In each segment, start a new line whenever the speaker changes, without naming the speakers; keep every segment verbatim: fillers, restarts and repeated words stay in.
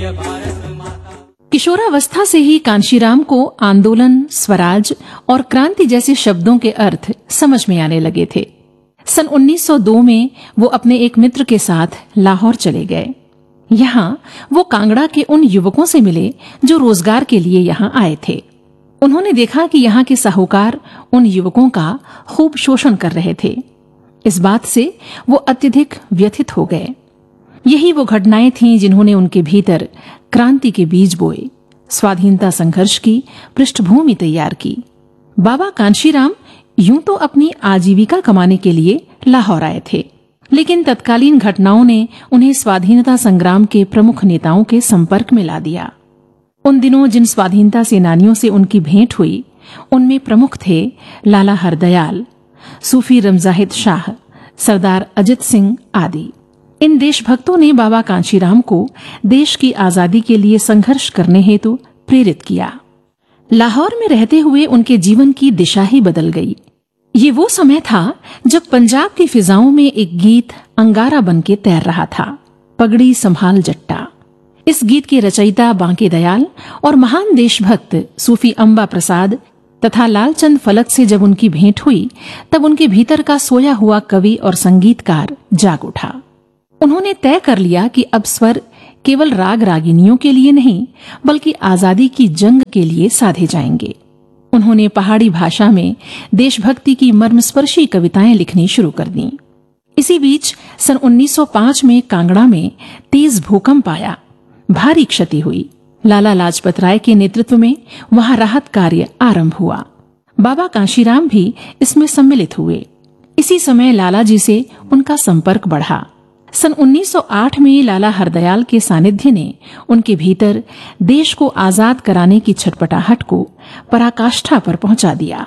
किशोरावस्था से ही कांशीराम को आंदोलन, स्वराज और क्रांति जैसे शब्दों के अर्थ समझ में आने लगे थे। सन उन्नीस सौ दो में वो अपने एक मित्र के साथ लाहौर चले गए। यहाँ वो कांगड़ा के उन युवकों से मिले जो रोजगार के लिए यहाँ आए थे। उन्होंने देखा कि यहाँ के साहूकार उन युवकों का खूब शोषण कर रहे थे। इस बात से वो अत्यधिक व्यथित हो गए। यही वो घटनाएं थीं जिन्होंने उनके भीतर क्रांति के बीज बोए, स्वाधीनता संघर्ष की पृष्ठभूमि तैयार की। बाबा कांशीराम यूं तो अपनी आजीविका कमाने के लिए लाहौर आए थे, लेकिन तत्कालीन घटनाओं ने उन्हें स्वाधीनता संग्राम के प्रमुख नेताओं के संपर्क में ला दिया। उन दिनों जिन स्वाधीनता सेनानियों से उनकी भेंट हुई, उनमें प्रमुख थे लाला हरदयाल, सूफी रमजाहिद शाह, सरदार अजित सिंह आदि। इन देशभक्तों ने बाबा कांशीराम को देश की आजादी के लिए संघर्ष करने हेतु प्रेरित किया। लाहौर में रहते हुए उनके जीवन की दिशा ही बदल गई। ये वो समय था जब पंजाब की फिजाओं में एक गीत अंगारा बन के तैर रहा था, पगड़ी संभाल जट्टा। इस गीत के रचयिता बांके दयाल और महान देशभक्त सूफी अंबा प्रसाद तथा लालचंद फलक से जब उनकी भेंट हुई, तब उनके भीतर का सोया हुआ कवि और संगीतकार जाग उठा। उन्होंने तय कर लिया कि अब स्वर केवल राग रागिनियों के लिए नहीं, बल्कि आजादी की जंग के लिए साधे जाएंगे। उन्होंने पहाड़ी भाषा में देशभक्ति की मर्मस्पर्शी कविताएं लिखनी शुरू कर दी। इसी बीच सन उन्नीस सौ पाँच में कांगड़ा में तेज भूकंप आया, भारी क्षति हुई। लाला लाजपत राय के नेतृत्व में वहां राहत कार्य आरंभ हुआ। बाबा कांशीराम भी इसमें सम्मिलित हुए। इसी समय लाला जी से उनका संपर्क बढ़ा। सन उन्नीस सौ आठ में लाला हरदयाल के सानिध्य ने उनके भीतर देश को आजाद कराने की छटपटाहट को पराकाष्ठा पर पहुंचा दिया।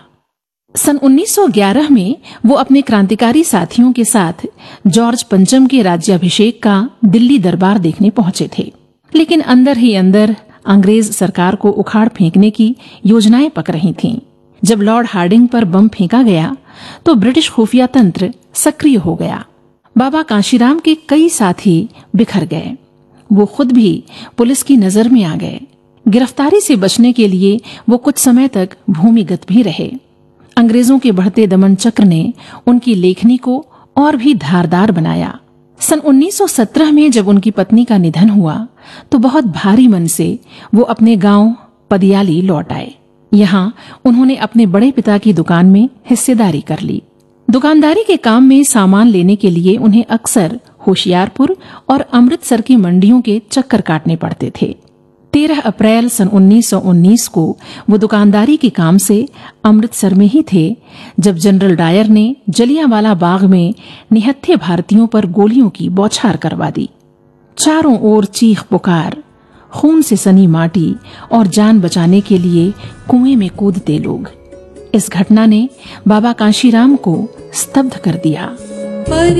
सन उन्नीस सौ ग्यारह में वो अपने क्रांतिकारी साथियों के साथ जॉर्ज पंचम के राज्याभिषेक का दिल्ली दरबार देखने पहुंचे थे, लेकिन अंदर ही अंदर अंग्रेज सरकार को उखाड़ फेंकने की योजनाएं पक रही थीं। जब लॉर्ड हार्डिंग पर बम फेंका गया तो ब्रिटिश खुफिया तंत्र सक्रिय हो गया। बाबा कांशीराम के कई साथी बिखर गए। वो खुद भी पुलिस की नजर में आ गए। गिरफ्तारी से बचने के लिए वो कुछ समय तक भूमिगत भी रहे। अंग्रेजों के बढ़ते दमन चक्र ने उनकी लेखनी को और भी धारदार बनाया। सन उन्नीस सौ सत्रह में जब उनकी पत्नी का निधन हुआ तो बहुत भारी मन से वो अपने गांव पदियाली लौट आए। यहाँ उन्होंने अपने बड़े पिता की दुकान में हिस्सेदारी कर ली। दुकानदारी के काम में सामान लेने के लिए उन्हें अक्सर होशियारपुर और अमृतसर की मंडियों के चक्कर काटने पड़ते थे। तेरह अप्रैल सन उन्नीस सौ उन्नीस को वो दुकानदारी के काम से अमृतसर में ही थे जब जनरल डायर ने जलियांवाला बाग में निहत्थे भारतीयों पर गोलियों की बौछार करवा दी। चारों ओर चीख पुकार, खून से सनी माटी और जान बचाने के लिए कुएं में कूदते लोग। इस घटना ने बाबा कांशीराम को स्तब्ध कर दिया।